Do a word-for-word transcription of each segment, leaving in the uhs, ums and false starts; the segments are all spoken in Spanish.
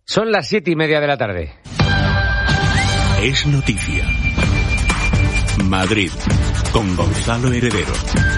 Son las siete y media de la tarde. Es noticia. Madrid, con Gonzalo Heredero.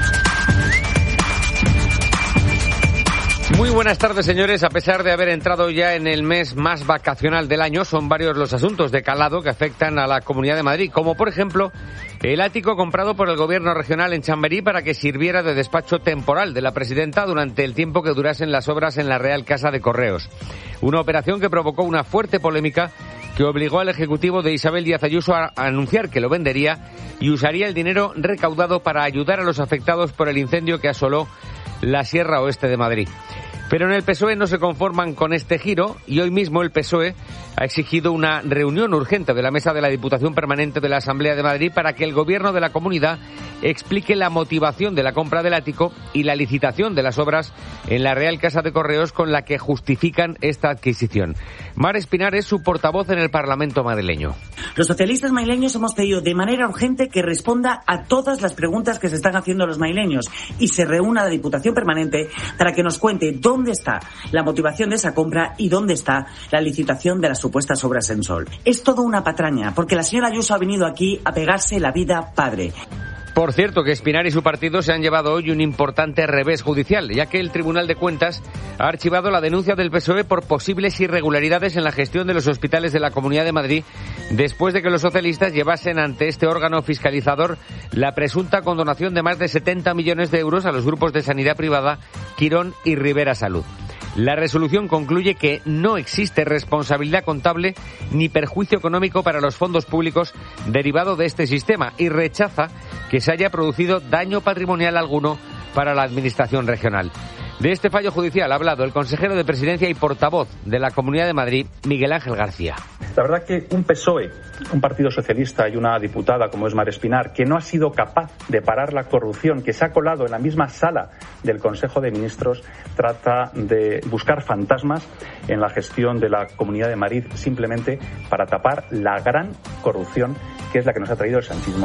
Muy buenas tardes, señores. A pesar de haber entrado ya en el mes más vacacional del año, son varios los asuntos de calado que afectan a la Comunidad de Madrid, como por ejemplo el ático comprado por el Gobierno regional en Chamberí para que sirviera de despacho temporal de la presidenta durante el tiempo que durasen las obras en la Real Casa de Correos. Una operación que provocó una fuerte polémica que obligó al Ejecutivo de Isabel Díaz Ayuso a anunciar que lo vendería y usaría el dinero recaudado para ayudar a los afectados por el incendio que asoló la Sierra Oeste de Madrid. Pero en el P S O E no se conforman con este giro y hoy mismo el P S O E ha exigido una reunión urgente de la mesa de la Diputación Permanente de la Asamblea de Madrid para que el Gobierno de la Comunidad explique la motivación de la compra del ático y la licitación de las obras en la Real Casa de Correos con la que justifican esta adquisición. Mar Espinar es su portavoz en el Parlamento madrileño. Los socialistas madrileños hemos pedido de manera urgente que responda a todas las preguntas que se están haciendo los madrileños y se reúna la Diputación Permanente para que nos cuente dónde está la motivación de esa compra y dónde está la licitación de las supuestas obras en Sol. Es todo una patraña, porque la señora Ayuso ha venido aquí a pegarse la vida padre. Por cierto, que Espinar y su partido se han llevado hoy un importante revés judicial, ya que el Tribunal de Cuentas ha archivado la denuncia del P S O E por posibles irregularidades en la gestión de los hospitales de la Comunidad de Madrid, después de que los socialistas llevasen ante este órgano fiscalizador la presunta condonación de más de setenta millones de euros a los grupos de sanidad privada Quirón y Rivera Salud. La resolución concluye que no existe responsabilidad contable ni perjuicio económico para los fondos públicos derivado de este sistema y rechaza que se haya producido daño patrimonial alguno para la Administración regional. De este fallo judicial ha hablado el consejero de Presidencia y portavoz de la Comunidad de Madrid, Miguel Ángel García. La verdad que un P S O E, un partido socialista y una diputada como es Mar Espinar, que no ha sido capaz de parar la corrupción, que se ha colado en la misma sala del Consejo de Ministros, trata de buscar fantasmas en la gestión de la Comunidad de Madrid simplemente para tapar la gran corrupción que es la que nos ha traído el sanchismo.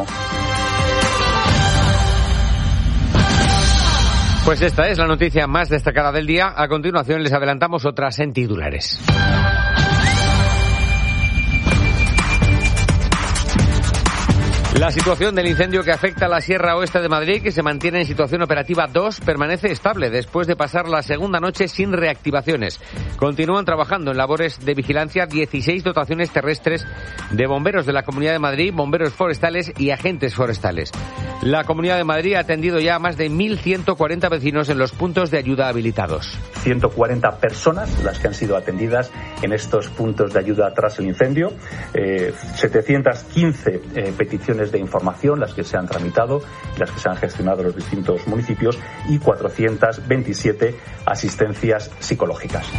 Pues esta es la noticia más destacada del día. A continuación les adelantamos otras en titulares. La situación del incendio que afecta a la Sierra Oeste de Madrid, que se mantiene en situación operativa dos, permanece estable después de pasar la segunda noche sin reactivaciones. Continúan trabajando en labores de vigilancia dieciséis dotaciones terrestres de bomberos de la Comunidad de Madrid, bomberos forestales y agentes forestales. La Comunidad de Madrid ha atendido ya a más de mil ciento cuarenta vecinos en los puntos de ayuda habilitados. ciento cuarenta personas las que han sido atendidas en estos puntos de ayuda tras el incendio. Eh, setecientas quince eh, peticiones de información, las que se han tramitado, las que se han gestionado en los distintos municipios, y cuatrocientas veintisiete asistencias psicológicas.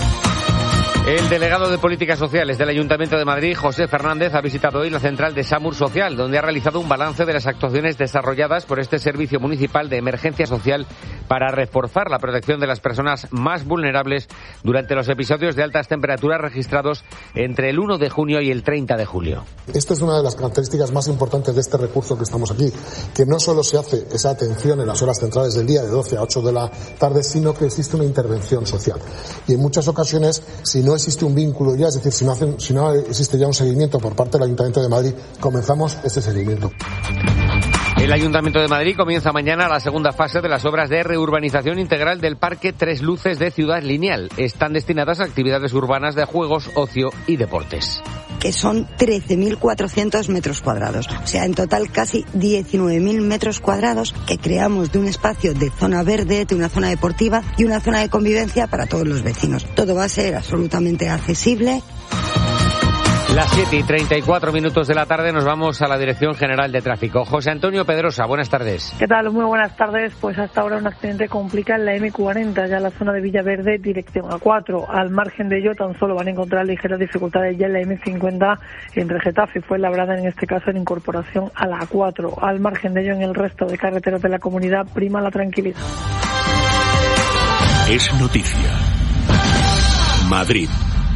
El delegado de Políticas Sociales del Ayuntamiento de Madrid, José Fernández, ha visitado hoy la central de SAMUR Social, donde ha realizado un balance de las actuaciones desarrolladas por este Servicio Municipal de Emergencia Social para reforzar la protección de las personas más vulnerables durante los episodios de altas temperaturas registrados entre el uno de junio y el treinta de julio. Esta es una de las características más importantes de este recurso que estamos aquí, que no solo se hace esa atención en las horas centrales del día de doce a ocho de la tarde, sino que existe una intervención social. Y en muchas ocasiones, si no existe un vínculo ya, es decir, si no, hacen, si no existe ya un seguimiento por parte del Ayuntamiento de Madrid, comenzamos ese seguimiento. El Ayuntamiento de Madrid comienza mañana la segunda fase de las obras de reurbanización integral del Parque Tres Luces de Ciudad Lineal. Están destinadas a actividades urbanas de juegos, ocio y deportes. Que son trece mil cuatrocientos metros cuadrados. O sea, en total casi diecinueve mil metros cuadrados que creamos de un espacio de zona verde, de una zona deportiva y una zona de convivencia para todos los vecinos. Todo va a ser absolutamente accesible. Las siete y treinta y cuatro minutos de la tarde nos vamos a la Dirección General de Tráfico. José Antonio Pedrosa, buenas tardes. ¿Qué tal? Muy buenas tardes. Pues hasta ahora un accidente complica en la eme cuarenta, ya en la zona de Villaverde, dirección A cuatro. Al margen de ello, tan solo van a encontrar ligeras dificultades ya en la eme cincuenta entre Getafe y Fuenlabrada, en este caso en incorporación a la A cuatro. Al margen de ello, en el resto de carreteras de la comunidad prima la tranquilidad. Es noticia. Madrid,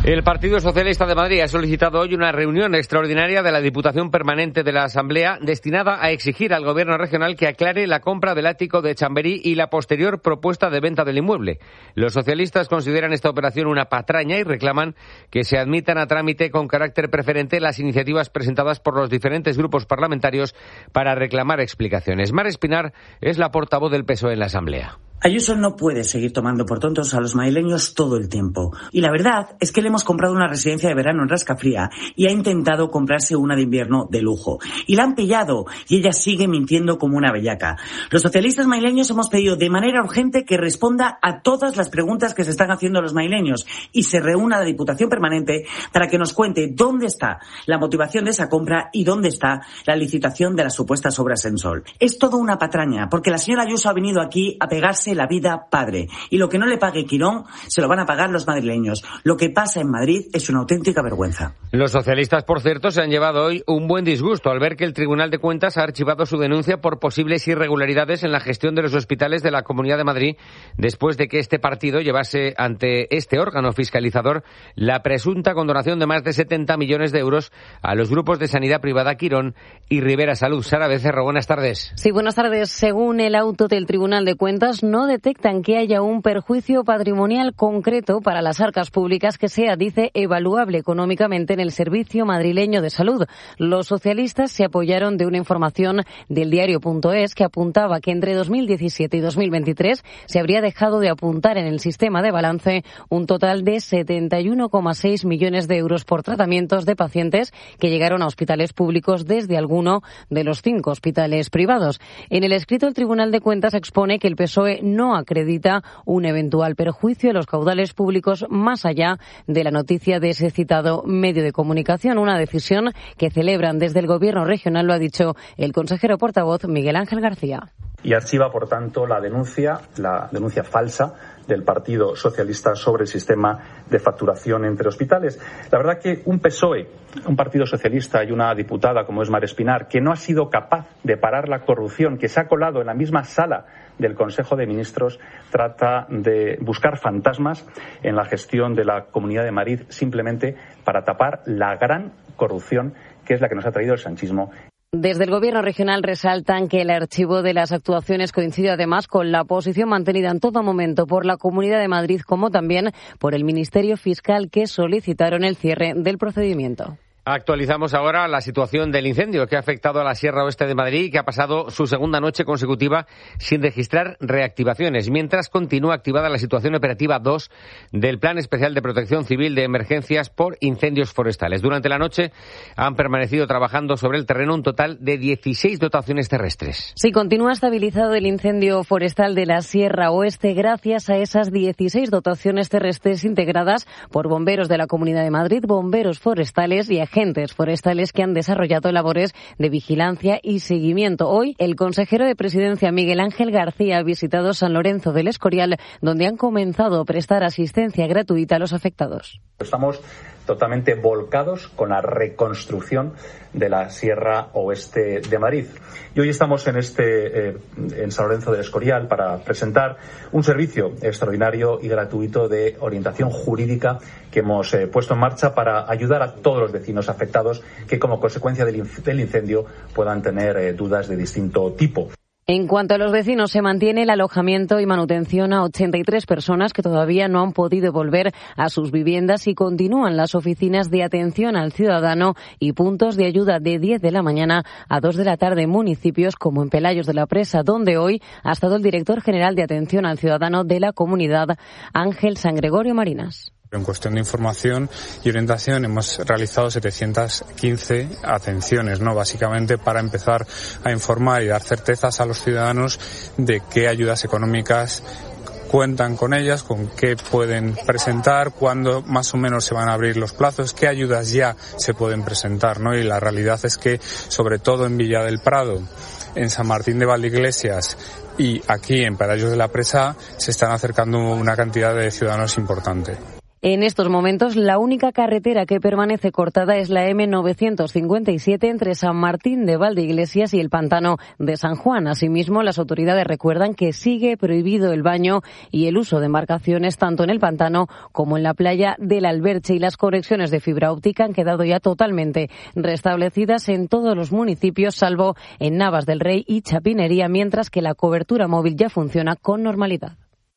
El Partido Socialista de Madrid ha solicitado hoy una reunión extraordinaria de la Diputación Permanente de la Asamblea destinada a exigir al Gobierno regional que aclare la compra del ático de Chamberí y la posterior propuesta de venta del inmueble. Los socialistas consideran esta operación una patraña y reclaman que se admitan a trámite con carácter preferente las iniciativas presentadas por los diferentes grupos parlamentarios para reclamar explicaciones. Mar Espinar es la portavoz del P S O E en la Asamblea. Ayuso no puede seguir tomando por tontos a los madrileños todo el tiempo. Y la verdad es que le hemos comprado una residencia de verano en Rascafría y ha intentado comprarse una de invierno de lujo. Y la han pillado y ella sigue mintiendo como una bellaca. Los socialistas madrileños hemos pedido de manera urgente que responda a todas las preguntas que se están haciendo los madrileños y se reúna la Diputación Permanente para que nos cuente dónde está la motivación de esa compra y dónde está la licitación de las supuestas obras en Sol. Es todo una patraña, porque la señora Ayuso ha venido aquí a pegarse la vida padre. Y lo que no le pague Quirón se lo van a pagar los madrileños. Lo que pasa en Madrid es una auténtica vergüenza. Los socialistas, por cierto, se han llevado hoy un buen disgusto al ver que el Tribunal de Cuentas ha archivado su denuncia por posibles irregularidades en la gestión de los hospitales de la Comunidad de Madrid después de que este partido llevase ante este órgano fiscalizador la presunta condonación de más de setenta millones de euros a los grupos de sanidad privada Quirón y Rivera Salud. Sara Becerro, buenas tardes. Sí, buenas tardes. Según el auto del Tribunal de Cuentas, no detectan que haya un perjuicio patrimonial concreto para las arcas públicas que sea, dice, evaluable económicamente en el Servicio Madrileño de Salud. Los socialistas se apoyaron de una información del diario.es que apuntaba que entre dos mil diecisiete y dos mil veintitrés se habría dejado de apuntar en el sistema de balance un total de setenta y uno coma seis millones de euros por tratamientos de pacientes que llegaron a hospitales públicos desde alguno de los cinco hospitales privados. En el escrito, el Tribunal de Cuentas expone que el P S O E no acredita un eventual perjuicio en los caudales públicos más allá de la noticia de ese citado medio de comunicación, una decisión que celebran desde el Gobierno regional, lo ha dicho el consejero portavoz Miguel Ángel García. Y archiva, por tanto, la denuncia, la denuncia falsa del Partido Socialista sobre el sistema de facturación entre hospitales. La verdad que un P S O E, un Partido Socialista y una diputada como es Mar Espinar, que no ha sido capaz de parar la corrupción, que se ha colado en la misma sala del Consejo de Ministros, trata de buscar fantasmas en la gestión de la Comunidad de Madrid simplemente para tapar la gran corrupción que es la que nos ha traído el sanchismo. Desde el Gobierno regional resaltan que el archivo de las actuaciones coincide además con la posición mantenida en todo momento por la Comunidad de Madrid como también por el Ministerio Fiscal, que solicitaron el cierre del procedimiento. Actualizamos ahora la situación del incendio que ha afectado a la Sierra Oeste de Madrid y que ha pasado su segunda noche consecutiva sin registrar reactivaciones, mientras continúa activada la situación operativa dos del Plan Especial de Protección Civil de Emergencias por Incendios Forestales. Durante la noche han permanecido trabajando sobre el terreno un total de dieciséis dotaciones terrestres. Sí, continúa estabilizado el incendio forestal de la Sierra Oeste gracias a esas dieciséis dotaciones terrestres integradas por bomberos de la Comunidad de Madrid, bomberos forestales y agentes forestales que han desarrollado labores de vigilancia y seguimiento. Hoy, el consejero de Presidencia, Miguel Ángel García, ha visitado San Lorenzo del Escorial, donde han comenzado a prestar asistencia gratuita a los afectados. Estamos totalmente volcados con la reconstrucción de la Sierra Oeste de Madrid. Y hoy estamos en este eh, en San Lorenzo del Escorial para presentar un servicio extraordinario y gratuito de orientación jurídica que hemos eh, puesto en marcha para ayudar a todos los vecinos afectados que como consecuencia del, inc- del incendio puedan tener eh, dudas de distinto tipo. En cuanto a los vecinos, se mantiene el alojamiento y manutención a ochenta y tres personas que todavía no han podido volver a sus viviendas y continúan las oficinas de atención al ciudadano y puntos de ayuda de diez de la mañana a dos de la tarde en municipios como en Pelayos de la Presa, donde hoy ha estado el director general de atención al ciudadano de la comunidad, Ángel San Gregorio Marinas. En cuestión de información y orientación hemos realizado setecientas quince atenciones, ¿no? Básicamente para empezar a informar y dar certezas a los ciudadanos de qué ayudas económicas cuentan con ellas, con qué pueden presentar, cuándo más o menos se van a abrir los plazos, qué ayudas ya se pueden presentar, ¿no? Y la realidad es que, sobre todo en Villa del Prado, en San Martín de Valdeiglesias y aquí en Pelayos de la Presa, se están acercando una cantidad de ciudadanos importante. En estos momentos, la única carretera que permanece cortada es la eme novecientos cincuenta y siete entre San Martín de Valdeiglesias y el Pantano de San Juan. Asimismo, las autoridades recuerdan que sigue prohibido el baño y el uso de embarcaciones tanto en el pantano como en la playa del Alberche, y las conexiones de fibra óptica han quedado ya totalmente restablecidas en todos los municipios, salvo en Navas del Rey y Chapinería, mientras que la cobertura móvil ya funciona con normalidad.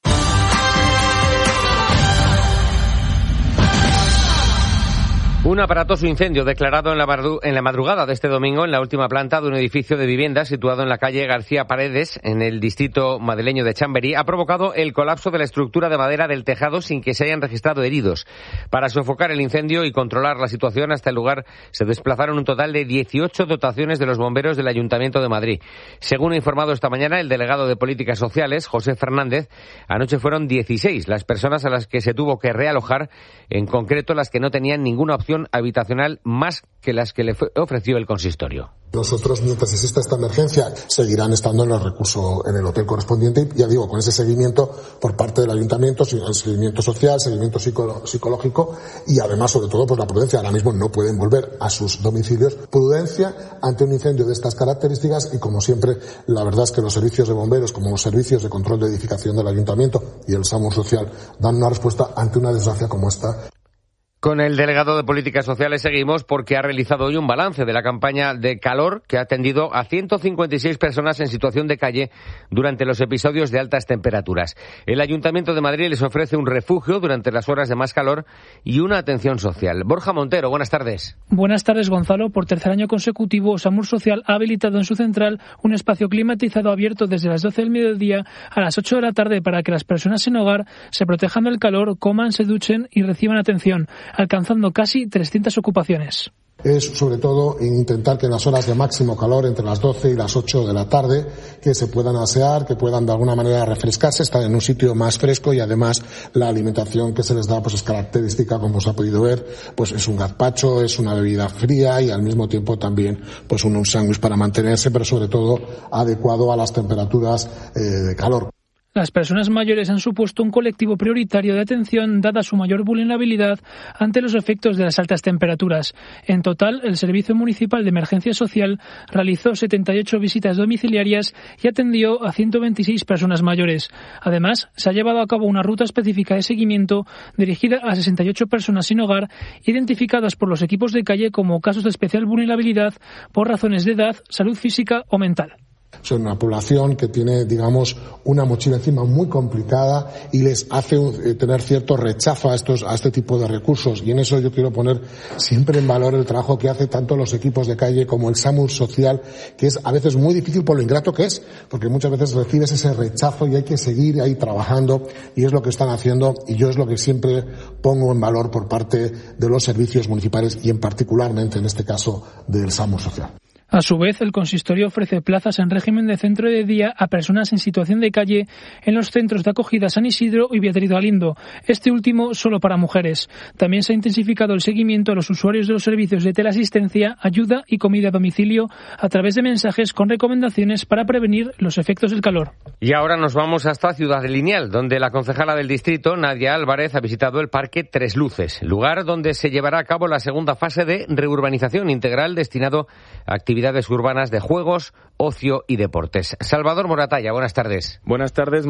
Un aparatoso incendio declarado en la, en la madrugada de este domingo en la última planta de un edificio de vivienda situado en la calle García Paredes, en el distrito madrileño de Chamberí, ha provocado el colapso de la estructura de madera del tejado sin que se hayan registrado heridos. Para sofocar el incendio y controlar la situación, hasta el lugar se desplazaron un total de dieciocho dotaciones de los bomberos del Ayuntamiento de Madrid. Según ha informado esta mañana el delegado de Políticas Sociales, José Fernández, anoche fueron dieciséis las personas a las que se tuvo que realojar, en concreto las que no tenían ninguna opción habitacional más que las que le ofreció el consistorio. Nosotros, mientras exista esta emergencia, seguirán estando en el recurso, en el hotel correspondiente, y ya digo, con ese seguimiento por parte del ayuntamiento, seguimiento social, seguimiento psicológico y además, sobre todo, pues la prudencia. Ahora mismo no pueden volver a sus domicilios. Prudencia ante un incendio de estas características y, como siempre, la verdad es que los servicios de bomberos, como los servicios de control de edificación del ayuntamiento y el SAMUR social, dan una respuesta ante una desgracia como esta. Con el delegado de Políticas Sociales seguimos porque ha realizado hoy un balance de la campaña de calor que ha atendido a ciento cincuenta y seis personas en situación de calle durante los episodios de altas temperaturas. El Ayuntamiento de Madrid les ofrece un refugio durante las horas de más calor y una atención social. Borja Montero, buenas tardes. Buenas tardes, Gonzalo. Por tercer año consecutivo, SAMUR Social ha habilitado en su central un espacio climatizado abierto desde las doce del mediodía a las ocho de la tarde para que las personas sin hogar se protejan del calor, coman, se duchen y reciban atención, alcanzando casi trescientas ocupaciones. Es sobre todo intentar que en las horas de máximo calor, entre las doce y las ocho de la tarde, que se puedan asear, que puedan de alguna manera refrescarse, estar en un sitio más fresco, y además la alimentación que se les da pues es característica, como se ha podido ver, pues es un gazpacho, es una bebida fría y al mismo tiempo también pues un, un sándwich para mantenerse, pero sobre todo adecuado a las temperaturas eh, de calor. Las personas mayores han supuesto un colectivo prioritario de atención dada su mayor vulnerabilidad ante los efectos de las altas temperaturas. En total, el Servicio Municipal de Emergencia Social realizó setenta y ocho visitas domiciliarias y atendió a ciento veintiséis personas mayores. Además, se ha llevado a cabo una ruta específica de seguimiento dirigida a sesenta y ocho personas sin hogar, identificadas por los equipos de calle como casos de especial vulnerabilidad por razones de edad, salud física o mental. Son una población que tiene, digamos, una mochila encima muy complicada y les hace eh, tener cierto rechazo a estos, a este tipo de recursos. Y en eso yo quiero poner siempre en valor el trabajo que hace tanto los equipos de calle como el SAMUR Social, que es a veces muy difícil por lo ingrato que es, porque muchas veces recibes ese rechazo y hay que seguir ahí trabajando, y es lo que están haciendo, y yo es lo que siempre pongo en valor por parte de los servicios municipales y en particularmente en este caso del SAMUR Social. A su vez, el consistorio ofrece plazas en régimen de centro de día a personas en situación de calle en los centros de acogida San Isidro y Beatriz Galindo, este último solo para mujeres. También se ha intensificado el seguimiento a los usuarios de los servicios de teleasistencia, ayuda y comida a domicilio a través de mensajes con recomendaciones para prevenir los efectos del calor. Y ahora nos vamos hasta Ciudad Lineal, donde la concejala del distrito, Nadia Álvarez, ha visitado el Parque Tres Luces, lugar donde se llevará a cabo la segunda fase de reurbanización integral destinado a actividades urbanas de juegos, ocio y deportes. Salvador Moratalla, buenas tardes. Buenas tardes.